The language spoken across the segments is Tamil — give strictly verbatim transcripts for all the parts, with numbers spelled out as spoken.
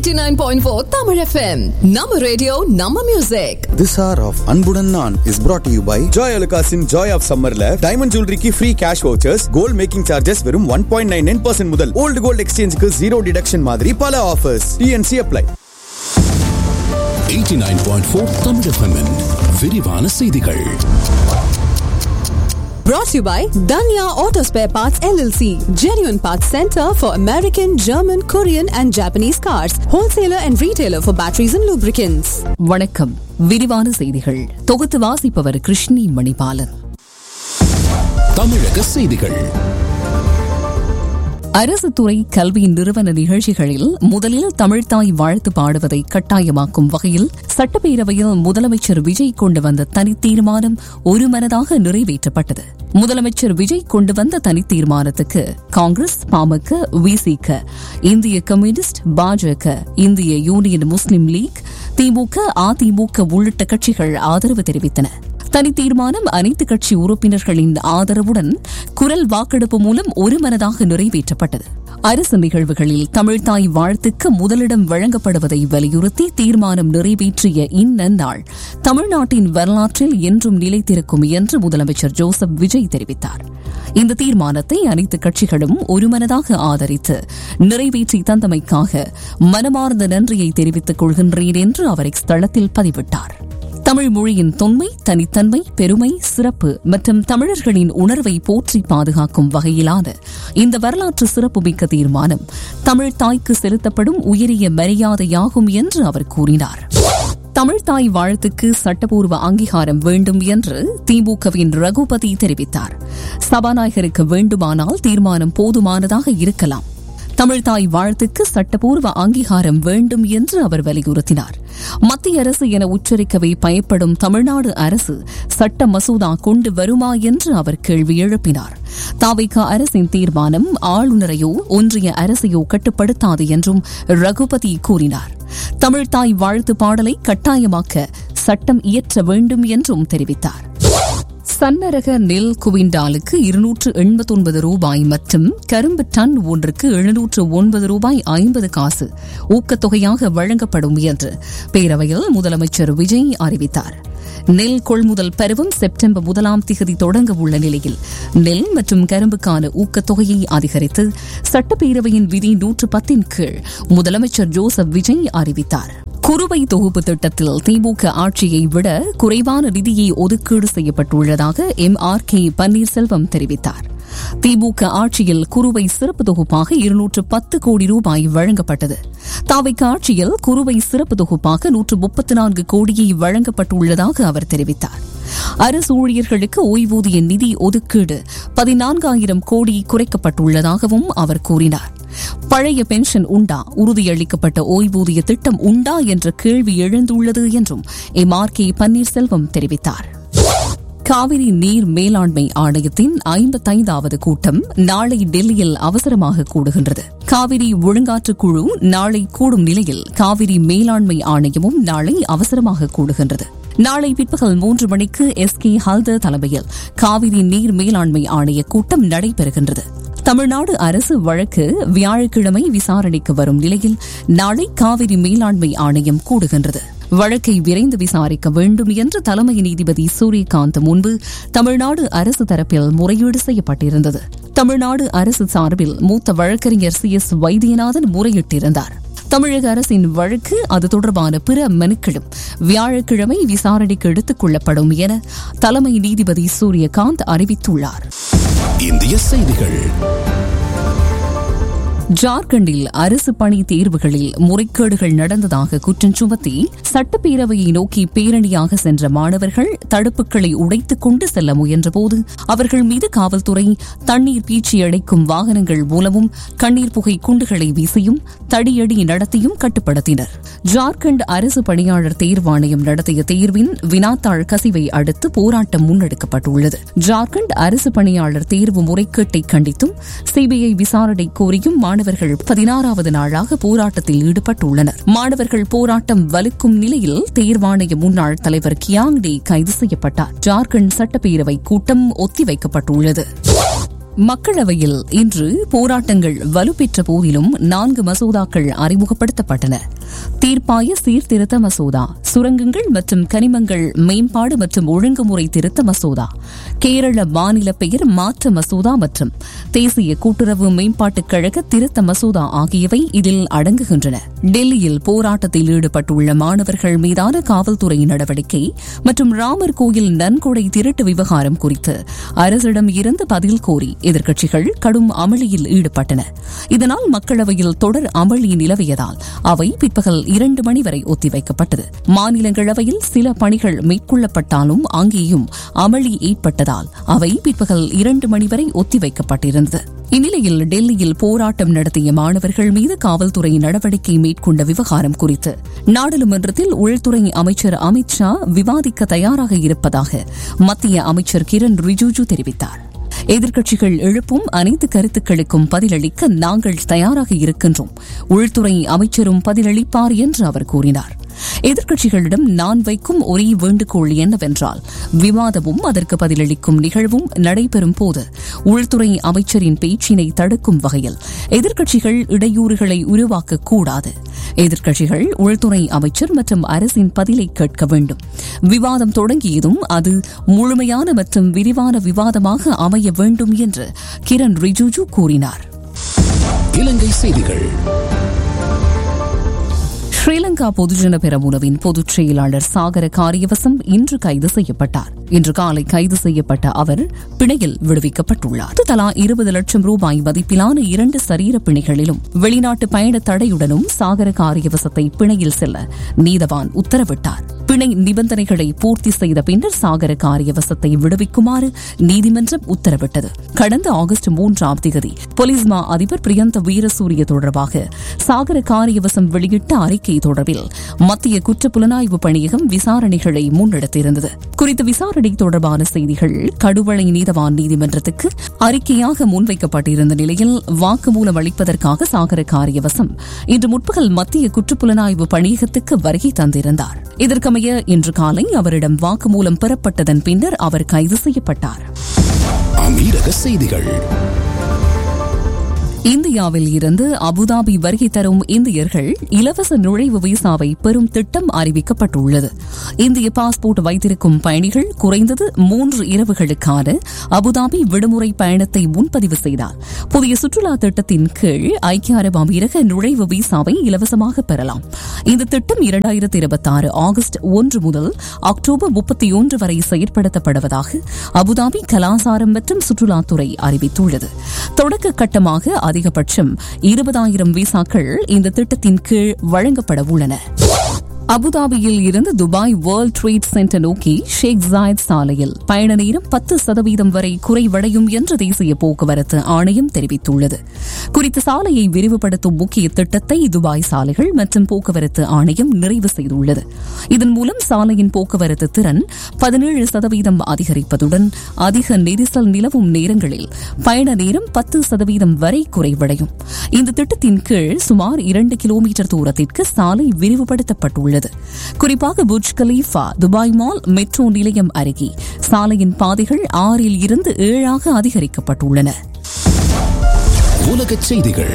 eighty-nine point four Tamil F M. Nama radio, Nama music. This hour of Anbudan Naan is brought to you by Joy Alukasin Joy of Summerல diamond jewelry ki free cash vouchers, gold making charges வெறும் one point nine nine percent முதல், old gold exchange க்கு zero deduction மாதிரி பல offers. T N C apply. eighty-nine point four Tamil F M -இன் விரிவான செய்திகள். Brought to you by Danya Auto Spare Parts L L C, genuine parts center for American, German, Korean and Japanese cars, wholesaler and retailer for batteries and lubricants. வணக்கம். விரிவான செய்திகள் தொகுத்து வாசிப்பவர் கிருஷ்ணி மணிபாலன். தமிழக செய்திகள். அரசு துறை கல்வி நிறுவன நிகழ்ச்சிகளில் முதலில் தமிழ்த்தாய் வாழ்த்து பாடுவதை கட்டாயமாக்கும் வகையில் சட்டப்பேரவையில் முதலமைச்சர் விஜய் கொண்டு வந்த தனி தீர்மானம் ஒருமனதாக நிறைவேற்றப்பட்டது. முதலமைச்சர் விஜய் கொண்டு வந்த தனி தீர்மானத்துக்கு காங்கிரஸ், பாமக, விசிக, இந்திய கம்யூனிஸ்ட், பாஜக, இந்திய யூனியன் முஸ்லிம் லீக், திமுக, அதிமுக உள்ளிட்ட கட்சிகள் ஆதரவு தெரிவித்தன. தனி தீர்மானம் அனைத்து கட்சி உறுப்பினர்களின் ஆதரவுடன் குரல் வாக்கெடுப்பு மூலம் ஒருமனதாக நிறைவேற்றப்பட்டது. அரசு நிகழ்வுகளில் தமிழ்த்தாய் வாழ்த்துக்கு முதலிடம் வழங்கப்படுவதை வலியுறுத்தி தீர்மானம் நிறைவேற்றிய இந்நன்னாள் தமிழ்நாட்டின் வரலாற்றில் என்றும் நிலைத்திருக்கும் என்று முதலமைச்சர் ஜோசப் விஜய் தெரிவித்தார். இந்த தீர்மானத்தை அனைத்து கட்சிகளும் ஒருமனதாக ஆதரித்து நிறைவேற்றி தந்தமைக்காக மனமார்ந்த நன்றியை தெரிவித்துக் கொள்கின்றேன் என்று அவர் எக்ஸ் தளத்தில் பதிவிட்டார். தமிழ் மொழியின் தொன்மை, தனித்தன்மை, பெருமை, சிறப்பு மற்றும் தமிழர்களின் உணர்வை போற்றி பாதுகாக்கும் வகையிலான இந்த வரலாற்று சிறப்புமிக்க தீர்மானம் தமிழ் தாய்க்கு செலுத்தப்படும் உயரிய மரியாதையாகும் என்று அவர் கூறினார். தமிழ்த்தாய் வாழ்த்துக்கு சட்டப்பூர்வ அங்கீகாரம் வேண்டும் என்று திமுகவின் ரகுபதி தெரிவித்தார். சபாநாயகருக்கு வேண்டுமானால் தீர்மானம் போதுமானதாக இருக்கலாம். தமிழ்த்தாய் வாழ்த்துக்கு சட்டப்பூர்வ அங்கீகாரம் வேண்டும் என்று அவர் வலியுறுத்தினார். மத்திய அரசு என உச்சரிக்கவே பயப்படும் தமிழ்நாடு அரசு சட்ட மசோதா கொண்டு வருமா என்று அவர் கேள்வி எழுப்பினார். தாவேக அரசின் தீர்மானம் ஆளுநரையோ ஒன்றிய அரசையோ கட்டுப்படுத்தாது என்றும் ரகுபதி கூறினார். தமிழ்த்தாய் வாழ்த்து பாடலை கட்டாயமாக்க சட்டம் இயற்ற வேண்டும் என்றும் தெரிவித்தார். சன்னரக நெல் குவிண்டாலுக்கு இருநூற்று எண்பத்தி ஒன்பது ரூபாய் மற்றும் கரும்பு டன் ஒன்றுக்கு எழுநூற்று ஒன்பது ரூபாய் ஐம்பது காசு ஊக்கத்தொகையாக வழங்கப்படும் என்று பேரவையில் முதலமைச்சர் விஜய் அறிவித்தார். நெல் கொள்முதல் பருவம் செப்டம்பர் முதலாம் தேதி தொடங்க உள்ள நிலையில் நெல் மற்றும் கரும்புக்கான ஊக்கத்தொகையை அதிகரித்து சட்டப்பேரவையின் விதி நூற்று பத்தின் கீழ் முதலமைச்சர் ஜோசப் விஜய் அறிவித்தார். குறுவை தொகுப்பு திட்டத்தில் திமுக ஆட்சியை விட குறைவான நிதியை ஒதுக்கீடு செய்யப்பட்டுள்ளதாக எம் ஆர் கே பன்னீர்செல்வம் தெரிவித்தார். திமுக ஆட்சியில் குறுவை சிறப்பு தொகுப்பாக இருநூற்று பத்து கோடி ரூபாய் வழங்கப்பட்டது. தாவேக ஆட்சியில் குறுவை சிறப்பு தொகுப்பாக நூற்று முப்பத்தி நான்கு கோடியை வழங்கப்பட்டுள்ளதாக அவர் தெரிவித்தார். அரசு ஊழியர்களுக்கு ஓய்வூதிய நிதி ஒதுக்கீடு பதினான்காயிரம் கோடி குறைக்கப்பட்டுள்ளதாகவும் அவர் கூறினார். பழைய பென்ஷன் உண்டா, உறுதியளிக்கப்பட்ட ஓய்வூதிய திட்டம் உண்டா என்ற கேள்வி எழுந்துள்ளது என்றும் எம் ஆர் கே பன்னீர்செல்வம் தெரிவித்தார். காவிரி நீர் மேலாண்மை ஆணையத்தின் ஐம்பத்தைந்தாவது கூட்டம் நாளை டெல்லியில் அவசரமாக கூடுகின்றது. காவிரி ஒழுங்காற்று குழு நாளை கூடும் நிலையில் காவிரி மேலாண்மை ஆணையமும் நாளை அவசரமாக கூடுகின்றது. நாளை பிற்பகல் மூன்று மணிக்கு எஸ் கே ஹல்தர் தலைமையில் காவிரி நீர் மேலாண்மை ஆணைய கூட்டம் நடைபெறுகின்றது. தமிழ்நாடு அரசு வழக்கு வியாழக்கிழமை விசாரணைக்கு வரும் நிலையில் நாளை காவிரி மேலாண்மை ஆணையம் கூடுகின்றது. வழக்கை விரைந்து விசாரிக்க வேண்டும் என்று தலைமை நீதிபதி சூரியகாந்த் முன்பு தமிழ்நாடு அரசு தரப்பில் முறையீடு செய்யப்பட்டிருந்தது. தமிழ்நாடு அரசு சார்பில் மூத்த வழக்கறிஞர் சி எஸ் வைத்தியநாதன் முறையிட்டிருந்தார். தமிழக அரசின் வழக்கு, அது தொடர்பான பிற மனுக்களும் வியாழக்கிழமை விசாரணைக்கு எடுத்துக் கொள்ளப்படும் என தலைமை நீதிபதி சூரியகாந்த் அறிவித்துள்ளார். இந்திய செய்திகள். ஜார்க்கண்டில் அரசு பணி தேர்வுகளில் முறைகேடுகள் நடந்ததாக குற்றம் சுமத்தி சட்டப்பேரவையை நோக்கி பேரணியாக சென்ற மாணவர்கள் தடுப்புகளை உடைத்துக் கொண்டு செல்ல முயன்றபோது அவர்கள் மீது காவல்துறை தண்ணீர் பீச்சி அடைக்கும் வாகனங்கள் மூலமும் கண்ணீர் புகை குண்டுகளை வீசியும் தடியடி நடத்தியும் கட்டுப்படுத்தினர். ஜார்க்கண்ட் அரசு பணியாளர் தேர்வாணையம் நடத்திய தேர்வின் வினாத்தாள் கசிவை அடுத்து போராட்டம் முன்னெடுக்கப்பட்டுள்ளது. ஜார்க்கண்ட் அரசு பணியாளர் தேர்வு முறைகேட்டை கண்டித்தும் சிபிஐ விசாரணை கோரியும் மாணவர்கள் பதினாறாவது நாளாக போராட்டத்தில் ஈடுபட்டுள்ளனர். மாணவர்கள் போராட்டம் வலுக்கும் நிலையில் தேர்வாணைய முன்னாள் தலைவர் கியாங் டே கைது செய்யப்பட்டார். ஜார்க்கண்ட் சட்டப்பேரவை கூட்டம் ஒத்திவைக்கப்பட்டுள்ளது. மக்களவையில் இன்று போராட்டங்கள் வலுப்பெற்ற போதிலும் நான்கு மசோதாக்கள் அறிமுகப்படுத்தப்பட்டன. தீர்ப்பாய சீர்திருத்த மசோதா, சுரங்கங்கள் மற்றும் கனிமங்கள் மேம்பாடு மற்றும் ஒழுங்குமுறை திருத்த மசோதா, கேரள மாநில பெயர் மாற்ற மசோதா மற்றும் தேசிய கூட்டுறவு மேம்பாட்டுக் கழக திருத்த மசோதா ஆகியவை இதில் அடங்குகின்றன. டெல்லியில் போராட்டத்தில் ஈடுபட்டுள்ள மாணவர்கள் மீதான காவல்துறை நடவடிக்கை மற்றும் ராமர் கோயில் நன்கொடை திருட்டு விவகாரம் குறித்து அரசிடம் இருந்து பதில் கோரி எதிர்க்கட்சிகள் கடும் அமளியில் ஈடுபட்டன. இதனால் மக்களவையில் தொடர் அமளி நிலவியதால் அவை பிற்பகல் இரண்டு மணி வரை ஒத்திவைக்கப்பட்டது. மாநிலங்களவையில் சில பணிகள் மேற்கொள்ளப்பட்டாலும் அங்கேயும் அமளி ஏற்பட்டதால் அவை பிற்பகல் இரண்டு மணி வரை ஒத்திவைக்கப்பட்டிருந்தது. இந்நிலையில் டெல்லியில் போராட்டம் நடத்திய மாணவர்கள் மீது காவல்துறை நடவடிக்கை மேற்கொண்ட விவகாரம் குறித்து நாடாளுமன்றத்தில் உள்துறை அமைச்சர் அமித் ஷா விவாதிக்க தயாராக இருப்பதாக மத்திய அமைச்சர் கிரண் ரிஜிஜு தெரிவித்தார். எதிர்க்கட்சிகள் எழுப்பும் அனைத்து கருத்துக்களுக்கும் பதிலளிக்க நாங்கள் தயாராக இருக்கின்றோம், உள்துறை அமைச்சரும் பதிலளிப்பார் என்று அவர் கூறினார். எதிர்க்கட்சிகளிடம் நான் வைக்கும் ஒரே வேண்டுகோள் என்னவென்றால், விவாதமும் அதற்கு பதிலளிக்கும் நிகழ்வும் நடைபெறும் போது உள்துறை அமைச்சரின் பேச்சினை தடுக்கும் வகையில் எதிர்க்கட்சிகள் இடையூறுகளை உருவாக்கக்கூடாது. எதிர்க்கட்சிகள் உள்துறை அமைச்சர் மற்றும் அரசின் பதிலை கேட்க வேண்டும். விவாதம் தொடங்கியதும் அது முழுமையான மற்றும் விரிவான விவாதமாக அமைய வேண்டும் என்று கிரண் ரிஜிஜு கூறினார். இலங்கை செய்திகள். ஸ்ரீலங்கா பொதுஜன பெரமுனவின் பொதுச் செயலாளர் சாகர காரியவசம் இன்று கைது செய்யப்பட்டார். இன்று காலை கைது செய்யப்பட்ட அவர் பிணையில் விடுவிக்கப்பட்டுள்ளார். தலா இருபது லட்சம் ரூபாய் மதிப்பிலான இரண்டு சரீர பிணைகளிலும் வெளிநாட்டு பயண தடையுடனும் சாகர காரியவசத்தை பிணையில் செல்ல நீதவான் உத்தரவிட்டார். பிணை நிபந்தனைகளை பூர்த்தி செய்த பின்னர் சாகர காரியவசத்தை விடுவிக்குமாறு நீதிமன்றம் உத்தரவிட்டது. கடந்த ஆகஸ்ட் மூன்றாம் தேதி போலீஸ் மா அதிபர் பிரியந்த வீரசூரிய தொடர்பாக சாகர காரியவசம் வெளியிட்ட அறிக்கை தொடர்பில் மத்திய குற்றப்புலனாய்வு பணியகம் விசாரணைகளை முன்னெடுத்திருந்தது. குறித்த விசாரணை தொடர்பான செய்திகள் கடுவளை நீதவான் நீதிமன்றத்துக்கு அறிக்கையாக முன்வைக்கப்பட்டிருந்த நிலையில் வாக்குமூலம் அளிப்பதற்காக சாகர காரியவசம் இன்று முற்பகல் மத்திய குற்றப்புலனாய்வு பணியகத்துக்கு வருகை தந்திருந்தார். இதற்கமைய இன்று காலை அவரிடம் வாக்குமூலம் பெறப்பட்டதன் பின்னர் அவர் கைது செய்யப்பட்டார். அமீரக செய்திகள். இந்தியாவில் இருந்து அபுதாபி வருகை தரும் இந்தியர்கள் இலவச நுழைவு விசாவை பெறும் திட்டம் அறிவிக்கப்பட்டுள்ளது. இந்திய பாஸ்போர்ட் வைத்திருக்கும் பயணிகள் குறைந்தது மூன்று இரவுகளுக்கான அபுதாபி விடுமுறை பயணத்தை முன்பதிவு செய்தால் புதிய சுற்றுலா திட்டத்தின் கீழ் ஐக்கிய அரபு அமீரக நுழைவு விசாவை இலவசமாக பெறலாம். இந்த திட்டம் இரண்டாயிரத்தி இருபத்தி ஆறு ஆகஸ்ட் ஒன்று முதல் அக்டோபர் முப்பத்தி ஒன்று வரை செயற்படுத்தப்படுவதாக அபுதாபி கலாசாரம் மற்றும் சுற்றுலாத்துறை அறிவித்துள்ளது. தொடக்க கட்டமாக அதிகபட்சம் இருபதாயிரம் விசாக்கள் இந்த திட்டத்தின் கீழ் வழங்கப்பட உள்ளன. அபுதாபியில் இருந்து துபாய் வேர்ல்ட் ட்ரேட் சென்டர் நோக்கி ஷேக் ஜாயத் சாலையில் பயண நேரம் பத்து சதவீதம் வரை குறைவடையும் என்று தேசிய போக்குவரத்து ஆணையம் தெரிவித்துள்ளது. குறித்த சாலையை விரிவுபடுத்தும் முக்கிய திட்டத்தை துபாய் சாலைகள் மற்றும் போக்குவரத்து ஆணையம் நிறைவு செய்துள்ளது. இதன் மூலம் சாலையின் போக்குவரத்து திறன் பதினேழு சதவீதம் அதிகரிப்பதுடன் அதிக நெரிசல் நிலவும் நேரங்களில் பயண நேரம் பத்து சதவீதம் வரை குறைவடையும். இந்த திட்டத்தின் கீழ் சுமார் இரண்டு கிலோமீட்டர் தூரத்திற்கு சாலை விரிவுபடுத்தப்பட்டுள்ளது. குறிப்பாக புர்ஜ் கலீஃபா, துபாய் மால், மெட்ரோ நிலையம் அருகே சாலையின் பாதைகள் ஆறில் இருந்து ஏழாக அதிகரிக்கப்பட்டுள்ளன. உலகச் செய்திகள்.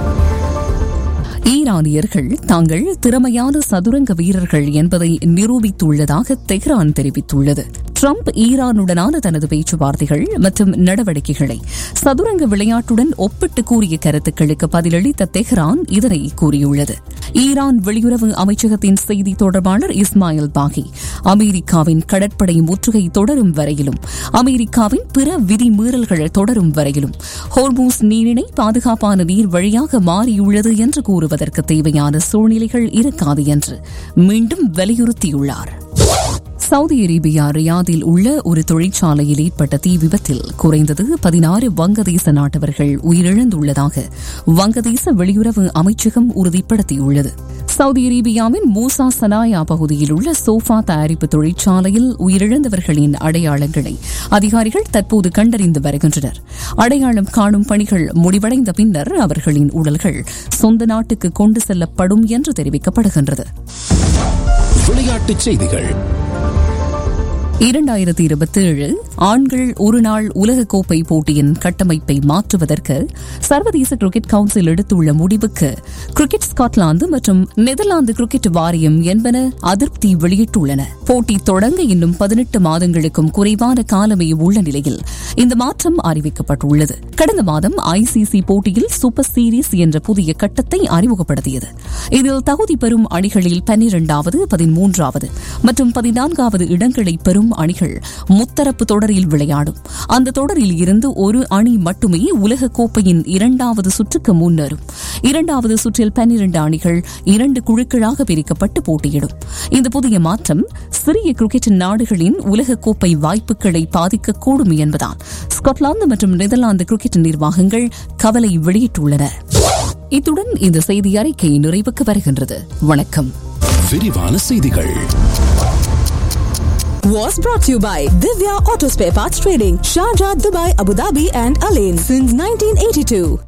ஈரானியர்கள் தாங்கள் திறமையான சதுரங்க வீரர்கள் என்பதை நிரூபித்துள்ளதாக தெஹ்ரான் தெரிவித்துள்ளது. ட்ரம்ப் ஈரானுடனான தனது பேச்சுவார்த்தைகள் மற்றும் நடவடிக்கைகளை சதுரங்க விளையாட்டுடன் ஒப்பிட்டு கூறிய கருத்துக்களுக்கு பதிலளித்த தெஹ்ரான் இதனை கூறியுள்ளது. ஈரான் வெளியுறவு அமைச்சகத்தின் செய்தி தொடர்பாளர் இஸ்மாயில் பாகி அமெரிக்காவின் கடற்படை முற்றுகை தொடரும் வரையிலும் அமெரிக்காவின் பிற விதிமீறல்கள் தொடரும் வரையிலும் ஹோர்மூஸ் நீரிணை பாதுகாப்பான நீர் வழியாக மாறியுள்ளது என்று கூறுவதற்கு தேவையான சூழ்நிலைகள் இருக்காது என்று மீண்டும் வலியுறுத்தியுள்ளார். சவுதி அரேபியா ரியாதில் உள்ள ஒரு தொழிற்சாலையில் ஏற்பட்ட தீ விபத்தில் குறைந்தது பதினாறு வங்கதேச நாட்டவர்கள் உயிரிழந்துள்ளதாக வங்கதேச வெளியுறவு அமைச்சகம் உறுதிப்படுத்தியுள்ளது. சவுதி அரேபியாவின் மூசா சனாயா பகுதியில் உள்ள சோஃபா தயாரிப்பு தொழிற்சாலையில் உயிரிழந்தவர்களின் அடையாளங்களை அதிகாரிகள் தற்போது கண்டறிந்து வருகின்றனர். அடையாளம் காணும் பணிகள் முடிவடைந்த பின்னர் அவர்களின் உடல்கள் சொந்த நாட்டுக்கு கொண்டு செல்லப்படும் என்று தெரிவிக்கப்படுகின்றது. விளையாட்டுச் செய்திகள். இரண்டாயிரத்தி இருபத்தி ஏழு ஆண்கள் ஒருநாள் உலகக்கோப்பை போட்டியின் கட்டமைப்பை மாற்றுவதற்கு சர்வதேச கிரிக்கெட் கவுன்சில் எடுத்துள்ள முடிவுக்கு கிரிக்கெட் ஸ்காட்லாந்து மற்றும் நெதர்லாந்து கிரிக்கெட் வாரியம் என்பன அதிருப்தி வெளியிட்டுள்ளன. போட்டி தொடங்க இன்னும் பதினெட்டு மாதங்களுக்கும் குறைவான காலமே உள்ள நிலையில் இந்த மாற்றம் அறிவிக்கப்பட்டுள்ளது. கடந்த மாதம் ஐசிசி போட்டியில் சூப்பர் சீரீஸ் என்ற புதிய கட்டத்தை அறிமுகப்படுத்தியது. இதில் தகுதி பெறும் அணிகளில் பன்னிரண்டாவது, பதிமூன்றாவது மற்றும் பதினான்காவது இடங்களை பெறும் அணிகள் முத்தரப்பு தொடரில் விளையாடும். அந்த தொடரில் இருந்து ஒரு அணி மட்டுமே உலக கோப்பையின் இரண்டாவது சுற்றுக்கு முன்னேறும். இரண்டாவது சுற்றில் பன்னிரண்டு அணிகள் இரண்டு குழுக்களாக பிரிக்கப்பட்டு போட்டியிடும். இந்த புதிய மாற்றம் சிறிய கிரிக்கெட் நாடுகளின் உலகக்கோப்பை வாய்ப்புகளை பாதிக்கக்கூடும் என்பதால் ஸ்காட்லாந்து மற்றும் நெதர்லாந்து கிரிக்கெட் நிர்வாகங்கள் கவலை வெளியிட்டுள்ளனர். இத்துடன் இந்த செய்தி அறிக்கை நிறைவுக்கு வருகின்றது. வணக்கம். விரிவான செய்திகள் Was brought to you by Divya Auto Spare Parts Trading, Sharjah, Dubai, Abu Dhabi and Alain since nineteen eighty-two.